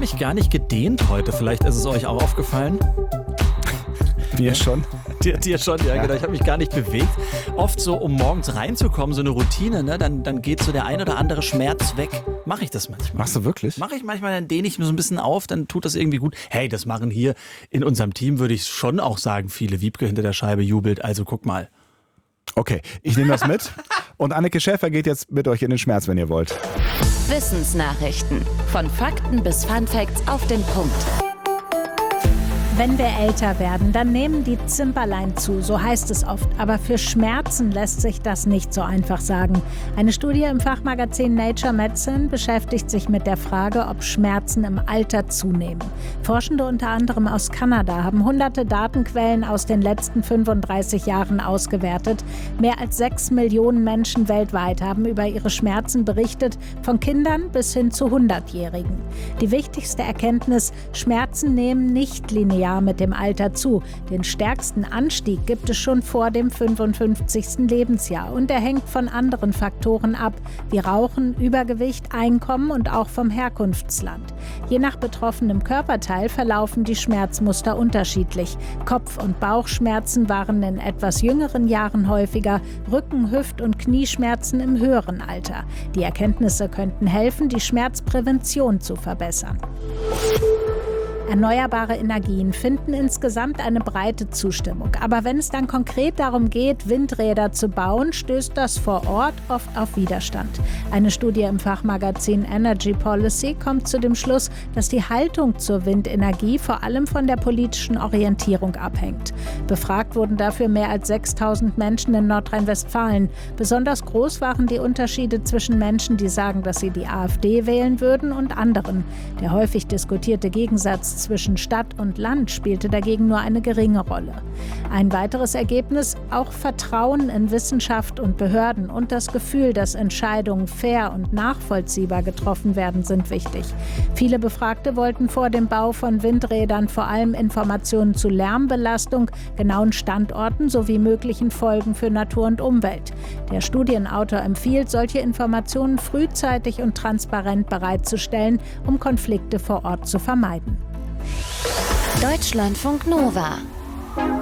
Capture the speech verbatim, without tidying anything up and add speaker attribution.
Speaker 1: mich gar nicht gedehnt heute. Vielleicht ist es euch auch aufgefallen.
Speaker 2: Mir schon.
Speaker 1: Dir, dir schon, ja, ja. Genau. Ich habe mich gar nicht bewegt. Oft so, um morgens reinzukommen, so eine Routine, ne? dann, dann geht so der ein oder andere Schmerz weg. Mache ich das manchmal.
Speaker 2: Machst du wirklich?
Speaker 1: Mache ich manchmal, dann dehne ich nur so ein bisschen auf, dann tut das irgendwie gut. Hey, das machen hier in unserem Team, würde ich schon auch sagen, viele. Wiebke hinter der Scheibe jubelt, also guck mal.
Speaker 2: Okay, ich nehme das mit. Und Anneke Schäfer geht jetzt mit euch in den Schmerz, wenn ihr wollt.
Speaker 3: Wissensnachrichten. Von Fakten bis Funfacts auf den Punkt.
Speaker 4: Wenn wir älter werden, dann nehmen die Zimperlein zu, so heißt es oft. Aber für Schmerzen lässt sich das nicht so einfach sagen. Eine Studie im Fachmagazin Nature Medicine beschäftigt sich mit der Frage, ob Schmerzen im Alter zunehmen. Forschende unter anderem aus Kanada haben hunderte Datenquellen aus den letzten fünfunddreißig Jahren ausgewertet. Mehr als sechs Millionen Menschen weltweit haben über ihre Schmerzen berichtet, von Kindern bis hin zu hundertjährigen. Die wichtigste Erkenntnis: Schmerzen nehmen nicht linear mit dem Alter zu. Den stärksten Anstieg gibt es schon vor dem fünfundfünfzigsten Lebensjahr und er hängt von anderen Faktoren ab, wie Rauchen, Übergewicht, Einkommen und auch vom Herkunftsland. Je nach betroffenem Körperteil verlaufen die Schmerzmuster unterschiedlich. Kopf- und Bauchschmerzen waren in etwas jüngeren Jahren häufiger, Rücken-, Hüft- und Knieschmerzen im höheren Alter. Die Erkenntnisse könnten helfen, die Schmerzprävention zu verbessern. Erneuerbare Energien finden insgesamt eine breite Zustimmung. Aber wenn es dann konkret darum geht, Windräder zu bauen, stößt das vor Ort oft auf Widerstand. Eine Studie im Fachmagazin Energy Policy kommt zu dem Schluss, dass die Haltung zur Windenergie vor allem von der politischen Orientierung abhängt. Befragt wurden dafür mehr als sechstausend Menschen in Nordrhein-Westfalen. Besonders groß waren die Unterschiede zwischen Menschen, die sagen, dass sie die AfD wählen würden, und anderen. Der häufig diskutierte Gegensatz zwischen Stadt und Land spielte dagegen nur eine geringe Rolle. Ein weiteres Ergebnis: auch Vertrauen in Wissenschaft und Behörden und das Gefühl, dass Entscheidungen fair und nachvollziehbar getroffen werden, sind wichtig. Viele Befragte wollten vor dem Bau von Windrädern vor allem Informationen zu Lärmbelastung, genauen Standorten sowie möglichen Folgen für Natur und Umwelt. Der Studienautor empfiehlt, solche Informationen frühzeitig und transparent bereitzustellen, um Konflikte vor Ort zu vermeiden.
Speaker 3: Deutschlandfunk Nova.